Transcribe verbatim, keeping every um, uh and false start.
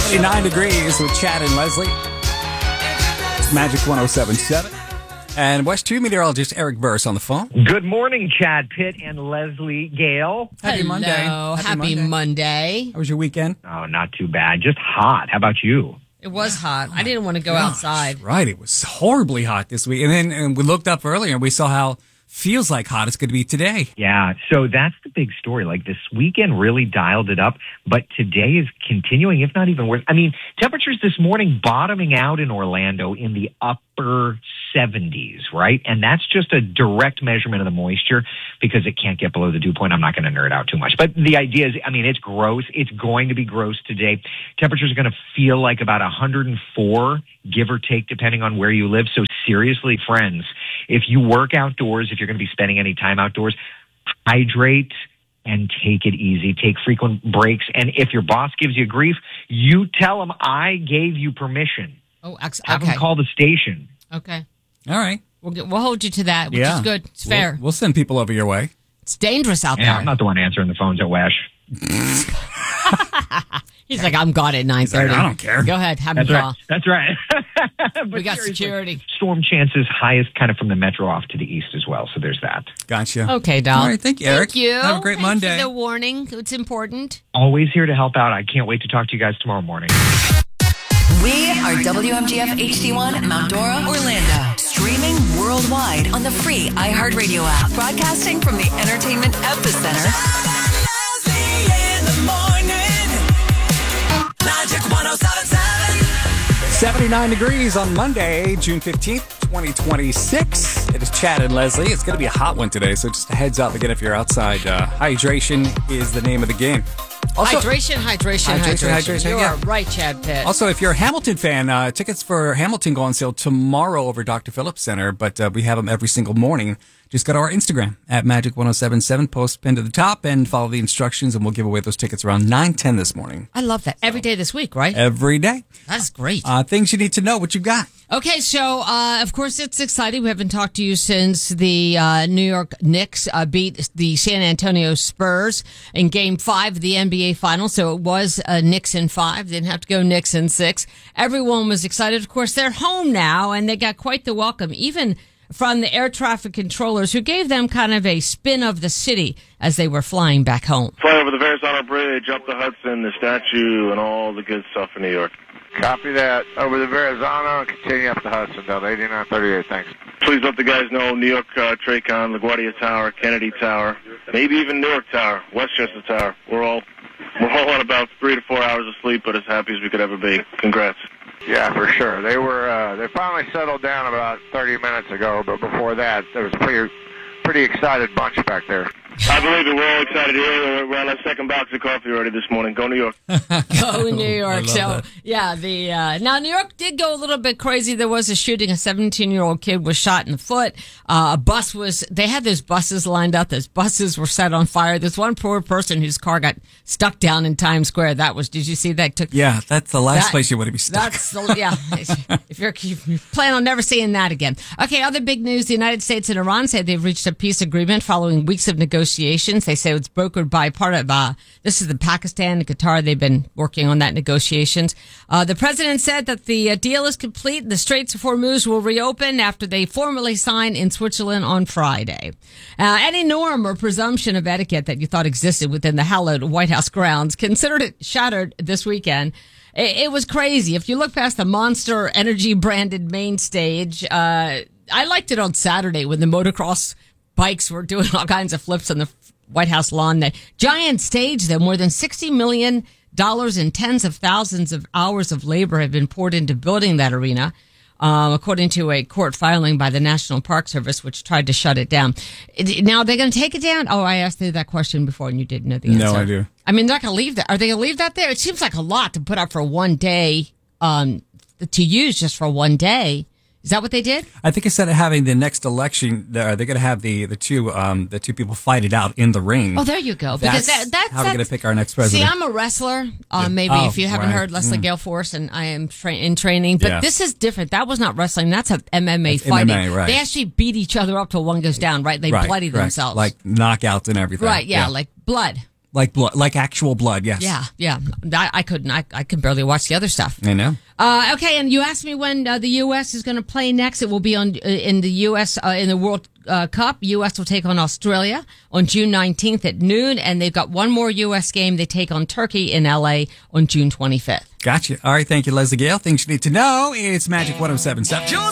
seventy-nine degrees with Chad and Leslie. It's Magic one oh seven point seven. And West two meteorologist Eric Burris on the phone. Good morning, Chad Pitt and Leslie Gale. Happy Hello. Monday. Happy, Happy Monday. Monday. How was your weekend? Oh, not too bad. Just hot. How about you? It was hot. I didn't want to go Gosh, outside. Right. It was horribly hot this week. And then and we looked up earlier and we saw how feels like hot it's going to be today. Yeah, so that's the big story. Like, this weekend really dialed it up, but today is continuing, if not even worse. I mean, temperatures this morning bottoming out in Orlando in the upper seventies, right? And that's just a direct measurement of the moisture because it can't get below the dew point. I'm not going to nerd out too much. But the idea is, I mean, it's gross. It's going to be gross today. Temperatures are going to feel like about one hundred four, give or take, depending on where you live. So seriously, friends, if you work outdoors, if you're going to be spending any time outdoors, hydrate and take it easy. Take frequent breaks. And if your boss gives you grief, you tell him, I gave you permission. Oh, ex- Have okay. him call the station. Okay. All right. We'll, get, we'll hold you to that, which yeah. is good. It's fair. We'll, we'll send people over your way. It's dangerous out Yeah, there. I'm not the one answering the phones at Wesh. He's like, I'm gone at nine thirty. Like, I don't care. Go ahead. Have him That's call. right. That's right. But We got seriously, security. Storm chances highest kind of from the metro off to the east as well. So there's that. Gotcha. Okay, Doll. All right. Thank you, Eric. Thank you. Have a great Thanks Monday. for the warning. It's important. Always here to help out. I can't wait to talk to you guys tomorrow morning. We are W M G F H D one, Mount Dora, Orlando. Streaming worldwide on the free iHeartRadio app. Broadcasting from the entertainment epicenter. seventy-nine degrees on Monday, June fifteenth, twenty twenty-six. It is Chad and Leslie. It's going to be a hot one today, so just a heads up again if you're outside. Uh, hydration is the name of the game. Also, hydration, hydration, hydration, hydration. hydration, You yeah. are right, Chad Pitt. Also, if you're a Hamilton fan, uh, tickets for Hamilton go on sale tomorrow over Doctor Phillips Center, but uh, we have them every single morning. Just go to our Instagram at Magic one oh seven point seven, post pin to the top, and follow the instructions, and we'll give away those tickets around nine ten this morning. I love that. Every day this week, right? Every day. That's great. Uh, things you need to know. What you got? Okay, so uh, of course it's exciting. We haven't talked to you since the uh, New York Knicks uh, beat the San Antonio Spurs in Game Five of the N B A Finals. So it was uh, Knicks in five. Didn't have to go Knicks in six. Everyone was excited. Of course, they're home now, and they got quite the welcome, even from the air traffic controllers, who gave them kind of a spin of the city as they were flying back home. Fly over the Verrazano Bridge, up the Hudson, the statue, and all the good stuff in New York. Copy that. Over the Verrazano and continue up the Hudson, Delta eighty-nine thirty-eight. Thanks. Please let the guys know New York uh, Tracon, LaGuardia Tower, Kennedy Tower, maybe even Newark Tower, Westchester Tower. We're all we're all on about three to four hours of sleep, but as happy as we could ever be. Congrats. Yeah, for sure. They were uh, they finally settled down about thirty minutes ago, but before that, there was a pretty pretty excited bunch back there. I believe it. We're all excited here. We're on our second box of coffee already this morning. Go New York. Go New York. So, that. yeah, the uh, now New York did go a little bit crazy. There was a shooting. A seventeen-year-old kid was shot in the foot. Uh, a bus was, they had those buses lined up. Those buses were set on fire. There's one poor person whose car got stuck down in Times Square. That was, did you see that? Took Yeah, that's the last that- place you want to be stuck. That's the, yeah. If you're, if you plan on never seeing that again. Okay, other big news. The United States and Iran say they've reached a peace agreement following weeks of negotiations. They say it's brokered by part of, uh, this is the Pakistan and Qatar. They've been working on that negotiations. Uh, the president said that the uh, deal is complete. The Straits of Hormuz will reopen after they formally sign in Switzerland on Friday. Uh, any norm or presumption of etiquette that you thought existed within the hallowed White House grounds considered it shattered this weekend. It, it was crazy. If you look past the Monster Energy branded main stage, uh, I liked it on Saturday when the motocross bikes were doing all kinds of flips on the White House lawn. The giant stage, though, more than sixty million dollars and tens of thousands of hours of labor have been poured into building that arena, um, according to a court filing by the National Park Service, which tried to shut it down. It, now, they're going to take it down? Oh, I asked you that question before, and you didn't know the answer. No idea. I mean, they're not going to leave that. Are they going to leave that there? It seems like a lot to put up for one day, um, to use just for one day. Is that what they did? I think instead of having the next election, they're, they're going to have the the two um, the two people fight it out in the ring. Oh, there you go. Because That's that, that's how we're going to pick our next See, president. I'm a wrestler. Uh, maybe Oh, if you haven't right. heard, Leslie Mm. Gale Force, and I am tra- in training. But Yeah. this is different. That was not wrestling. That's a M M A That's fighting. M M A, right. They actually beat each other up till one goes down. Right? They right, bloody right. themselves. Like knockouts and everything. right? Yeah, like blood. Like blood, like actual blood, yes. Yeah, yeah. I, I couldn't. I, I can barely watch the other stuff. I know. Uh, okay, and you asked me when uh, the U S is going to play next. It will be on uh, in the U S uh, in the World uh, Cup. U S will take on Australia on June nineteenth at noon, and they've got one more U S game. They take on Turkey in L A on June twenty-fifth. Gotcha. All right, thank you, Leslie Gale. Things you need to know. It's Magic one oh seven point seven.